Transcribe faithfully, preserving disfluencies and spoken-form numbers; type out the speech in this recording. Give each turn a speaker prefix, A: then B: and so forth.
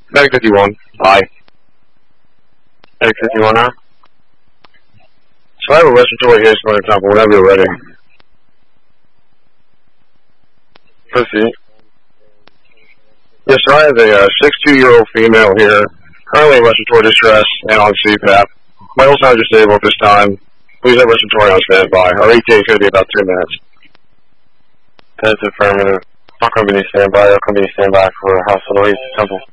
A: Medic fifty-one. Bye. Medic fifty-one now. So I have a respiratory here, for example, whenever you're ready. Proceed. Yes, so I have a uh, sixty-two-year-old female here, currently in respiratory distress and on C PAP. Vital signs are stable at this time. Please have respiratory on standby. Our E T A is going to be about three minutes.
B: That's affirmative. All company standby. All company standby for hospital East Temple.